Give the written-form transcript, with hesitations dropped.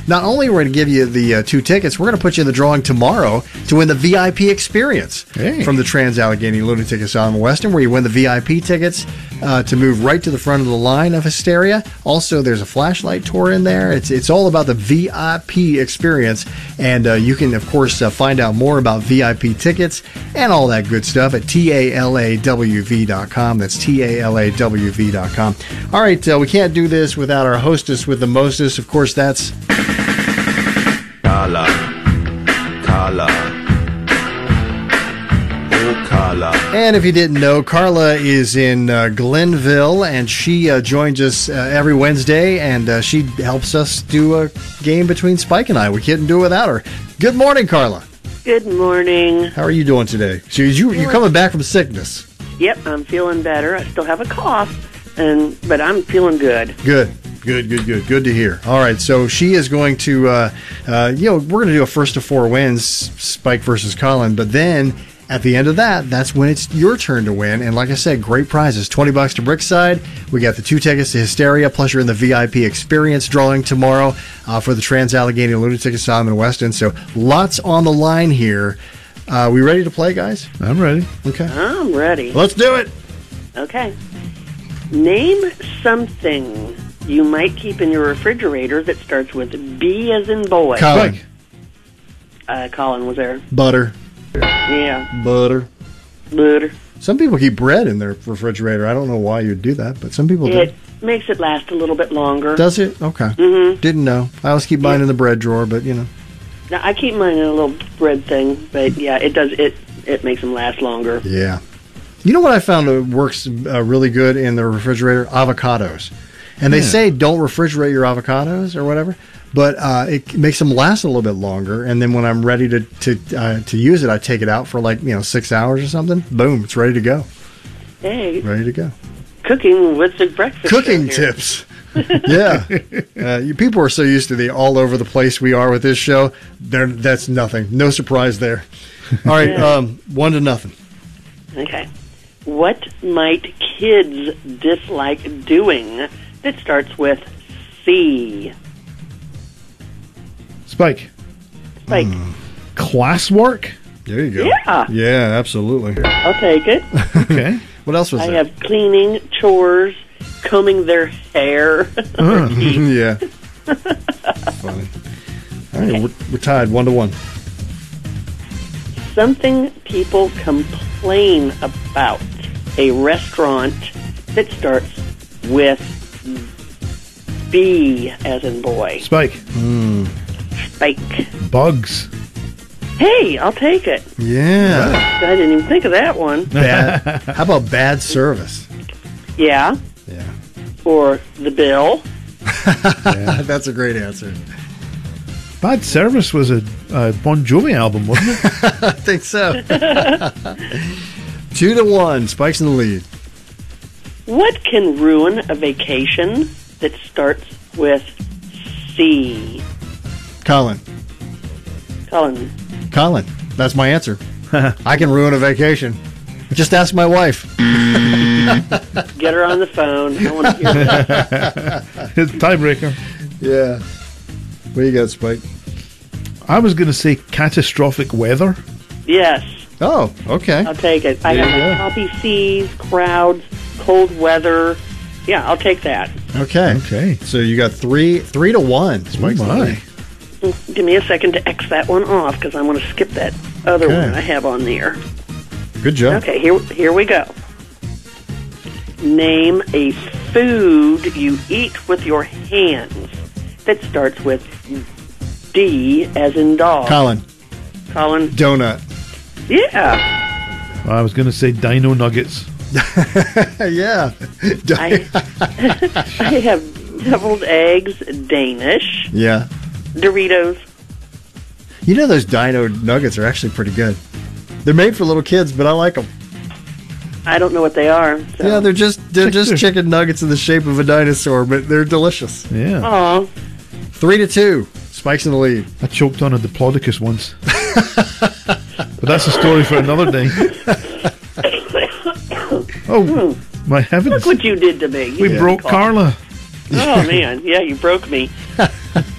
not only are we going to give you the 2 tickets, we're going to put you in the drawing tomorrow to win the VIP experience from the Trans-Allegheny Lunatic Asylum Western, where you win the VIP tickets to move right to the front of the line of Hysteria. Also, there's a flashlight tour in there. It's all about the VIP experience, and you can, of course, find out more about VIP tickets and all that good stuff at TALAWV.com. That's TALAWV.com. All right, we can't do this without our hostess with the mostest. Of course, that's Carla. Oh, Carla. And if you didn't know, Carla is in Glenville, and she joins us every Wednesday, and she helps us do a game between Spike and I. We couldn't do it without her. Good morning, Carla. Good morning. How are you doing today? So you're coming back from sickness. Yep, I'm feeling better. I still have a cough, but I'm feeling good. Good to hear. All right, so she is going to, we're going to do a first to 4 wins, Spike versus Colin, but then at the end of that, that's when it's your turn to win. And like I said, great prizes. $20 to Brickside. We got the 2 tickets to Hysteria, plus you're in the VIP experience drawing tomorrow for the Trans-Allegheny Lunatic Asylum in Weston. So lots on the line here. We ready to play, guys? I'm ready. Okay. I'm ready. Let's do it. Okay. Name something you might keep in your refrigerator that starts with B as in boy. Colin. Colin was there. Butter. Yeah. Butter. Butter. Some people keep bread in their refrigerator. I don't know why you'd do that, but some people do. It makes it last a little bit longer. Does it? Okay. Mm-hmm. Didn't know. I always keep mine in the bread drawer, but Now, I keep mine in a little bread thing, but yeah, it does. It makes them last longer. Yeah. You know what I found works really good in the refrigerator? Avocados. And they say don't refrigerate your avocados or whatever, but it makes them last a little bit longer. And then when I'm ready to use it, I take it out for 6 hours or something. Boom, it's ready to go. Hey. Ready to go. Cooking with the breakfast. Cooking tips. Yeah. People are so used to the all over the place we are with this show. That's nothing. No surprise there. All right, 1-0. Okay. What might kids dislike doing that starts with C? Spike. Classwork? There you go. Yeah. Yeah, absolutely. I'll take it. Okay. What else was I there? have cleaning, chores, combing their hair. Yeah. Funny. All right, we're tied 1-1. Something people complain about. A restaurant that starts with B as in boy. Spike. Spike. Bugs. Hey, I'll take it. Yeah. I didn't even think of that one. Bad. How about bad service? Yeah. Yeah. Or the bill. That's a great answer. Bad Service was a Bon Jovi album, wasn't it? I think so. 2-1. Spike's in the lead. What can ruin a vacation that starts with C? Colin. That's my answer. I can ruin a vacation. Just ask my wife. Get her on the phone. I want to hear that. It's tiebreaker. Yeah. What you got, Spike? I was going to say catastrophic weather. Yes. Oh, okay. I'll take it. I have choppy seas, crowds, cold weather. Yeah, I'll take that. Okay. So you got 3-1. Spike's in the lead. Give me a second to X that one off because I want to skip that other one I have on there. Good job. Okay, here we go. Name a food you eat with your hands that starts with D as in dog. Colin. Donut. Yeah. I was going to say Dino Nuggets. Yeah. I have deviled eggs, Danish. Yeah. Doritos. You know those Dino Nuggets are actually pretty good. They're made for little kids, but I like them. I don't know what they are. So. Yeah, they're just chicken nuggets in the shape of a dinosaur, but they're delicious. Yeah. Aw. 3-2. Spike's in the lead. I choked on a Diplodocus once. But that's a story for another day. Oh, my heavens. Look what you did to me. We broke Carla. Oh, man. Yeah, you broke me.